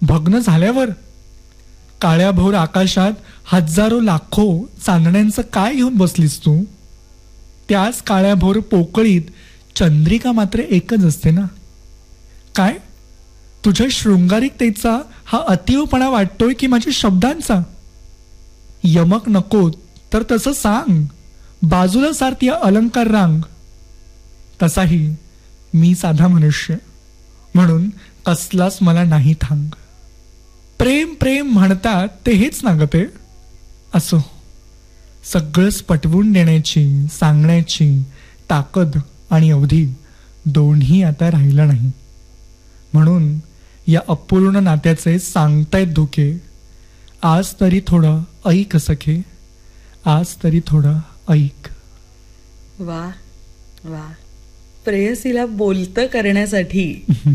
भग्न झाल्यावर? काळ्याभोर आकाशात हजारो लाखो चांदण्यांचं काय घेऊन बसलीस तू? त्याच काळ्याभोर पोकळीत चंद्रिका मात्र एकच असते ना. काय तुझ्या शृंगारिकतेचा हा अतिवपणा वाटतोय की माझ्या शब्दांचा? यमक नको तर तसं सांग, बाजूला सारती अलंकार रांग. तसाही मी साधा मनुष्य, म्हणून कसलाच मला नाही थांग. प्रेम प्रेम म्हणतात ते हेच ना ग ते. असो, सगळंच पटवून देण्याची सांगण्याची ताकद आणि अवधी दोन्ही आता राहिलं नाही. म्हणून या अपूर्ण नात्याचे सांगतायत धोके. आज तरी थोडं ऐक सखे, आज तरी थोडं ऐक. वा वा, प्रेयसीला बोलतं करण्यासाठी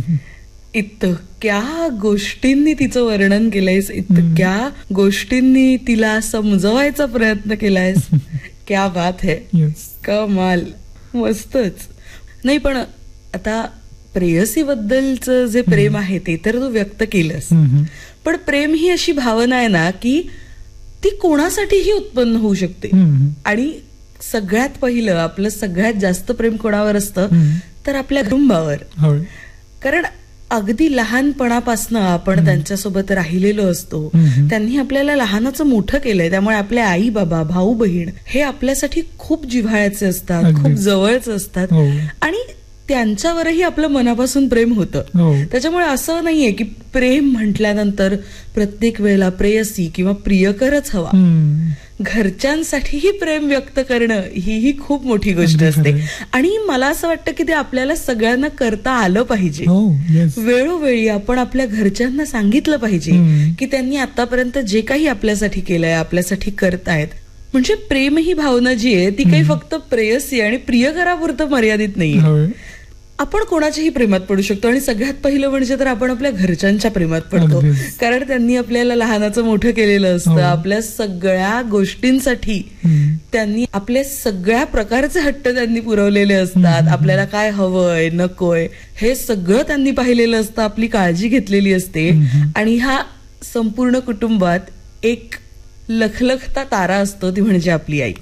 इतक्या गोष्टींनी तिचं वर्णन केलंयस, इतक्या गोष्टींनी तिला समजवायचा प्रयत्न केलायस. क्या बात है. कमाल, मस्तच. नाही पण आता प्रेयसी बद्दलचं जे प्रेम आहे ते तर तू व्यक्त केलंस, पण प्रेम ही अशी भावना आहे ना की ती कोणासाठीही उत्पन्न होऊ शकते. आणि सगळ्यात पहिलं आपलं सगळ्यात जास्त प्रेम कोणावर असतं तर आपल्या कुटुंबावर. कारण अगदी लहानपणापासनं आपण त्यांच्यासोबत राहिलेलो असतो. त्यांनी आपल्याला लहानाचं मोठं केलंय, त्यामुळे आपले आई बाबा भाऊ बहीण हे आपल्यासाठी खूप जिव्हाळ्याचे असतात, खूप जवळचे असतात. आणि त्यांच्यावरही आपलं मनापासून प्रेम होतं. त्याच्यामुळे असं नाहीये की प्रेम म्हटल्यानंतर प्रत्येक वेळेला प्रेयसी किंवा प्रियकरच हवा. घरच्यांसाठीही प्रेम व्यक्त करणं ही खूप मोठी गोष्ट असते. आणि मला असं वाटतं की ते आपल्याला सगळ्यांना करता आलं पाहिजे. वेळोवेळी आपण आपल्या घरच्यांना सांगितलं पाहिजे की त्यांनी आतापर्यंत जे काही आपल्यासाठी केलंय, आपल्यासाठी करतायत. म्हणजे प्रेम ही भावना जी आहे ती काही फक्त प्रेयसी आणि प्रियकरापुरतं मर्यादित नाही. आपण कोणाच्याही प्रेमात पडू शकतो. आणि सगळ्यात पहिलं म्हणजे तर आपण आपल्या घरच्यांच्या प्रेमात पडतो. कारण त्यांनी आपल्याला लहानाचं मोठं केलेलं असतं. आपल्या सगळ्या गोष्टींसाठी त्यांनी आपले सगळ्या प्रकारचे हट्ट त्यांनी पुरवलेले असतात. आपल्याला काय हवंय नकोय हे सगळं त्यांनी पाहिलेलं असतं, आपली काळजी घेतलेली असते. आणि ह्या संपूर्ण कुटुंबात एक लखलखता तारा असतो, ती म्हणजे आपली आई.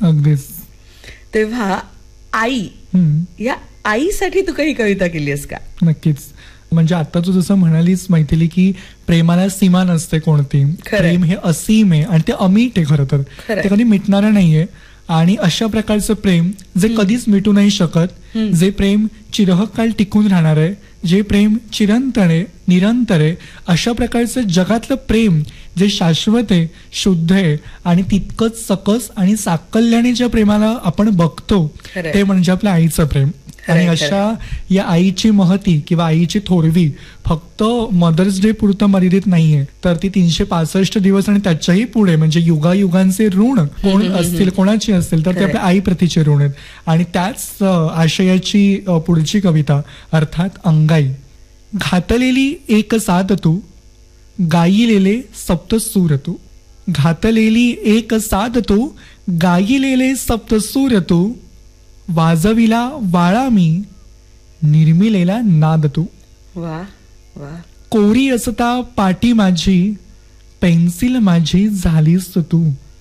तेव्हा आई, या आईसाठी तू काही कविता केली आहेस का? नक्कीच. म्हणजे आता तू जसं म्हणालीस मैथिली की प्रेमाला सीमा नसते कोणती. प्रेम हे असीम आहे आणि ते अमीट आहे. खरं तर ते कधी मिटणारं नाहीये. आणि अशा प्रकारचं प्रेम जे कधीच मिटू नाही शकत, जे प्रेम चिरहकाल टिकून राहणार आहे, जे प्रेम चिरंतन आहे, निरंतर आहे, अशा प्रकारचं जगातलं प्रेम जे शाश्वत आहे, शुद्ध आहे आणि तितकंच सकस आणि साकल्याने ज्या प्रेमाला आपण बघतो ते म्हणजे आपल्या आईचं प्रेम. आणि अशा या आईची महती किंवा आईची थोरवी फक्त मदर्स डे पुरतं मर्यादित नाहीये, तर ती 365 दिवस आणि त्याच्याही पुढे म्हणजे युगायुगांचे ऋण कोण असतील, कोणाची असतील तर ते आपल्या आई प्रतीचे ऋण आहेत. आणि त्याच आशयाची पुढची कविता अर्थात अंगाई. घातलेली एक साथ तू, गायिलेले सप्तसूर तू. घातलेली एक साथ तू, गायिलेले सप्तसूर तू. वाजविला वाळा मी, निर्मिलेला नाद तू. वा वा. कोरी असता पाटी माझी, पेन्सिल माझी झालीस तू.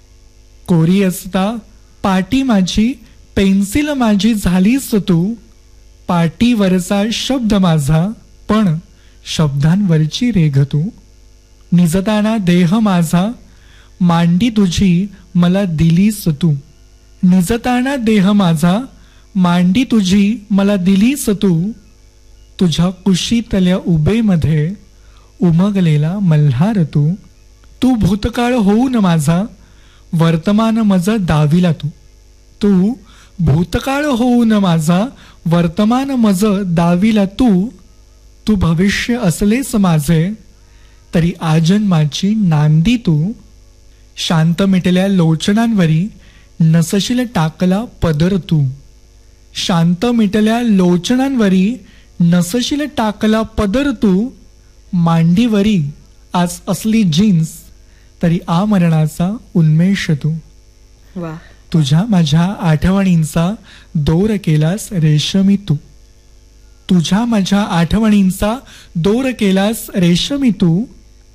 कोरी असता पाटी माझी, पेन्सिल माझी झालीस तू. पाटीवरचा शब्द माझा, पण शब्दांवरची रेघ तू. निजताना देह माझा, मांडी तुझी मला दिलीस तू. निजताना देह माझा, मांडी तुझी मला दिलीस तू. तुझ्या कुशीतल्या उभेमध्ये उमगलेला मल्हार तू. तू भूतकाळ होऊन माझा, वर्तमान मज दाविला तू. तू भूतकाळ होऊन माझा, वर्तमान मज दाविला तू. तू भविष्य असलेस माझे, तरी आजन्माची नांदी तू. शांत मिटल्या लोचनांवरी, नसशील टाकला पदर तू. शांत मिटल्या लोचनांवरी, नसशील टाकला पदर तू. मांडीवरी आज असली जीन्स, तरी आमरणाचा उन्मेष तू. तुझ्या माझ्या आठवणींचा दोर केलास रेशमी तू. तुझ्या माझ्या आठवणींचा दोर केलास रेशमी तू.